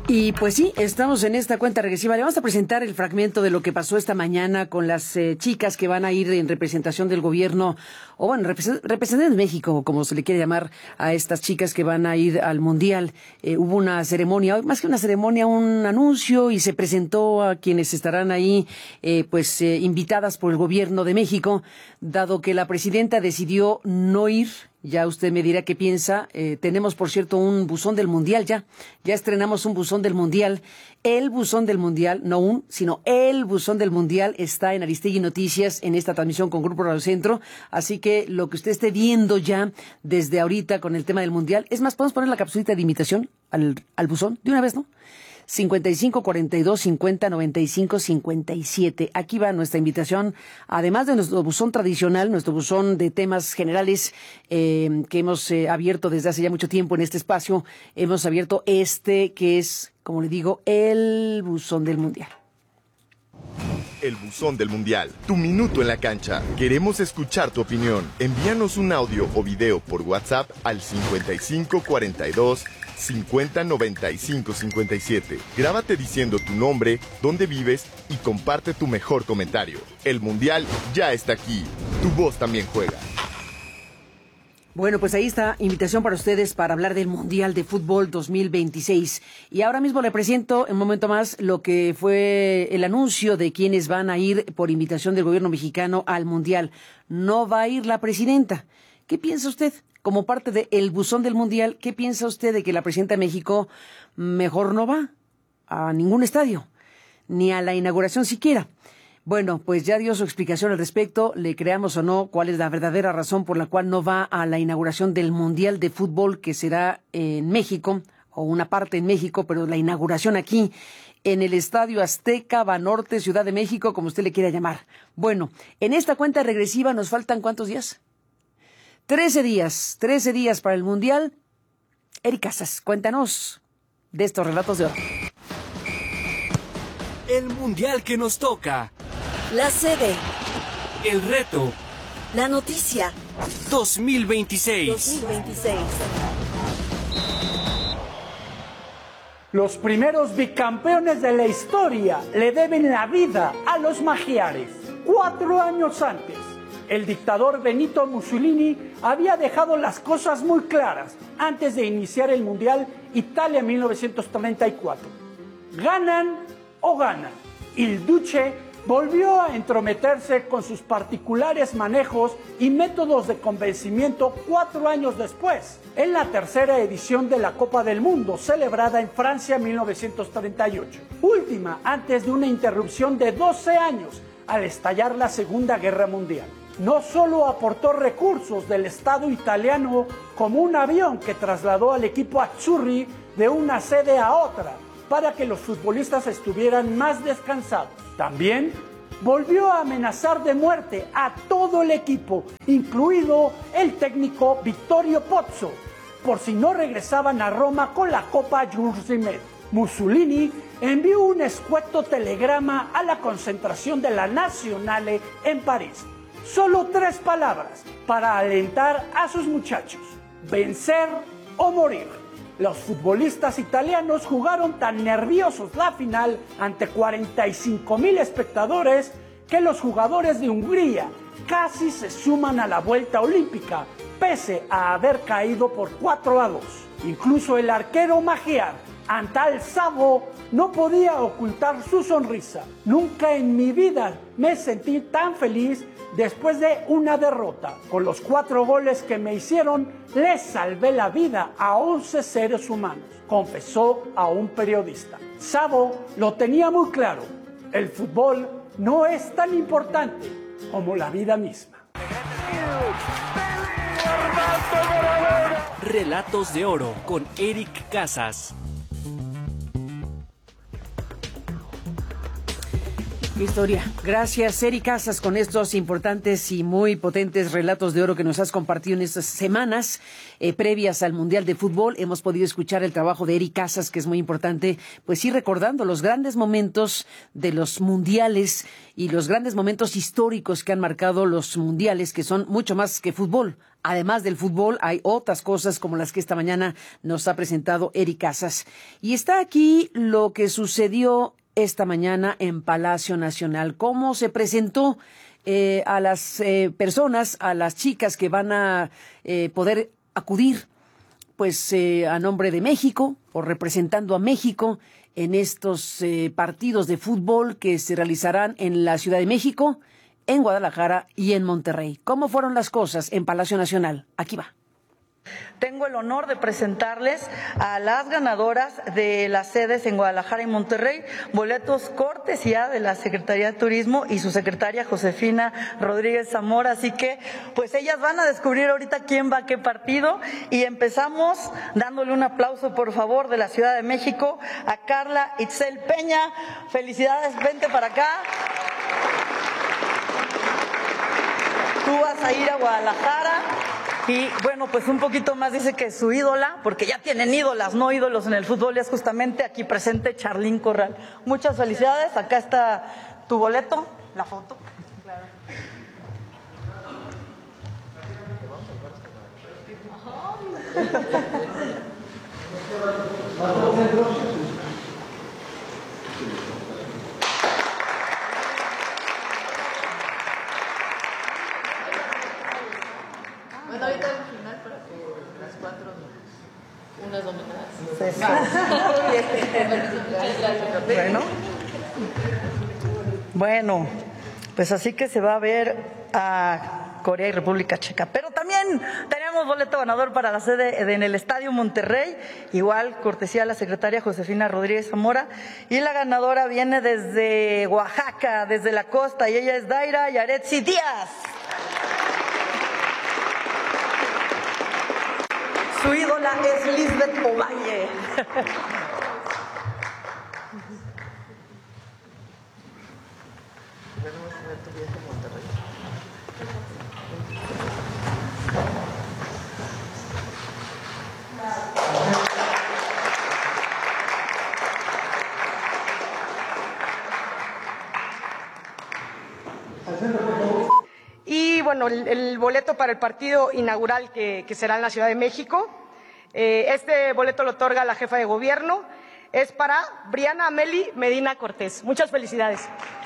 Y pues sí, estamos en esta cuenta regresiva. Le vamos a presentar el fragmento de lo que pasó esta mañana con las chicas que van a ir en representación del gobierno, o bueno, representantes de México, como se le quiere llamar a estas chicas que van a ir al Mundial. Hubo una ceremonia, más que una ceremonia, un anuncio, y se presentó a quienes estarán ahí, invitadas por el gobierno de México, dado que la presidenta decidió no ir. Ya usted me dirá qué piensa. Tenemos, por cierto, un buzón del Mundial ya. Ya estrenamos un buzón del Mundial. El buzón del Mundial, no un, sino el buzón del Mundial está en Aristegui Noticias en esta transmisión con Grupo Radio Centro. Así que lo que usted esté viendo ya desde ahorita con el tema del Mundial, es más, podemos poner la capsulita de invitación al buzón de una vez, ¿no? 55 42 50 95 57. Aquí va nuestra invitación, además de nuestro buzón tradicional, nuestro buzón de temas generales que hemos abierto desde hace ya mucho tiempo en este espacio. Hemos abierto que es, como le digo, el buzón del Mundial. El buzón del Mundial, tu minuto en la cancha. Queremos escuchar tu opinión. Envíanos un audio o video por WhatsApp al 55 42 50 95 57. Grábate diciendo tu nombre, dónde vives y comparte tu mejor comentario. El Mundial ya está aquí. Tu voz también juega. Bueno, pues ahí está, invitación para ustedes para hablar del Mundial de Fútbol 2026. Y ahora mismo le presento en un momento más lo que fue el anuncio de quienes van a ir por invitación del gobierno mexicano al Mundial. No va a ir la presidenta. ¿Qué piensa usted? Como parte del buzón del Mundial, ¿qué piensa usted de que la presidenta de México mejor no va a ningún estadio, ni a la inauguración siquiera? Bueno, pues ya dio su explicación al respecto. Le creamos o no cuál es la verdadera razón por la cual no va a la inauguración del Mundial de Fútbol, que será en México, o una parte en México, pero la inauguración aquí, en el Estadio Azteca, Banorte, Ciudad de México, como usted le quiera llamar. Bueno, en esta cuenta regresiva nos faltan ¿cuántos días? 13 días para el Mundial. Eric Casas, cuéntanos de estos relatos de oro. El Mundial que nos toca. La sede. El reto. La noticia. 2026. Los primeros bicampeones de la historia le deben la vida a los magiares. 4 años antes, el dictador Benito Mussolini había dejado las cosas muy claras antes de iniciar el Mundial Italia 1934. Ganan o ganan. Il Duce volvió a entrometerse con sus particulares manejos y métodos de convencimiento 4 años después, en la tercera edición de la Copa del Mundo, celebrada en Francia 1938, última antes de una interrupción de 12 años al estallar la Segunda Guerra Mundial. No solo aportó recursos del Estado italiano como un avión que trasladó al equipo azzurri de una sede a otra para que los futbolistas estuvieran más descansados. También volvió a amenazar de muerte a todo el equipo, incluido el técnico Vittorio Pozzo, por si no regresaban a Roma con la Copa Jules Rimet. Mussolini envió un escueto telegrama a la concentración de la Nazionale en París. Solo 3 palabras para alentar a sus muchachos: vencer o morir. Los futbolistas italianos jugaron tan nerviosos la final ante 45,000 espectadores que los jugadores de Hungría casi se suman a la vuelta olímpica, pese a haber caído por 4-2. Incluso el arquero magiar, Antal Savo, no podía ocultar su sonrisa. Nunca en mi vida me sentí tan feliz después de una derrota. Con los 4 goles que me hicieron, les salvé la vida a 11 seres humanos, confesó a un periodista. Savo lo tenía muy claro: el fútbol no es tan importante como la vida misma. Relatos de oro con Eric Casas. Qué historia. Gracias, Eri Casas, con estos importantes y muy potentes relatos de oro que nos has compartido en estas semanas previas al Mundial de Fútbol. Hemos podido escuchar el trabajo de Eri Casas, que es muy importante, pues ir recordando los grandes momentos de los mundiales y los grandes momentos históricos que han marcado los mundiales, que son mucho más que fútbol. Además del fútbol, hay otras cosas como las que esta mañana nos ha presentado Eri Casas. Y está aquí lo que sucedió esta mañana en Palacio Nacional. ¿Cómo se presentó a las personas, a las chicas que van a poder acudir, pues a nombre de México o representando a México en estos partidos de fútbol que se realizarán en la Ciudad de México, en Guadalajara y en Monterrey? ¿Cómo fueron las cosas en Palacio Nacional? Aquí va. Tengo el honor de presentarles a las ganadoras de las sedes en Guadalajara y Monterrey, boletos cortesía de la Secretaría de Turismo y su secretaria Josefina Rodríguez Zamora. Así que, pues ellas van a descubrir ahorita quién va a qué partido. Y empezamos dándole un aplauso, por favor, de la Ciudad de México a Carla Itzel Peña. Felicidades, vente para acá. Tú vas a ir a Guadalajara. Y bueno, pues un poquito más dice que su ídola, porque ya tienen ídolas, no ídolos en el fútbol, es justamente aquí presente Charlín Corral. Muchas felicidades, acá está tu boleto, la foto. Claro. Bueno, ahorita al final para que las cuatro, unas dominadas. Bueno, pues así que se va a ver a Corea y República Checa. Pero también tenemos boleto ganador para la sede en el Estadio Monterrey, igual cortesía a la secretaria Josefina Rodríguez Zamora. Y la ganadora viene desde Oaxaca, desde la costa, y ella es Daira Yaretsi Díaz. Su ídola es Lisbeth Ovalle. Y bueno, el boleto para el partido inaugural que será en la Ciudad de México, este boleto lo otorga la jefa de gobierno, es para Briana Ameli Medina Cortés. Muchas felicidades.